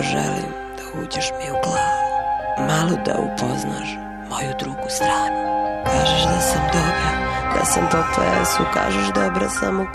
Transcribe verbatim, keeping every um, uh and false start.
Samo želim da uđeš mi u glavu, malo da upoznaš moju drugu stranu. Kažeš da sam dobra, da sam po plesu, kažeš dobra sam u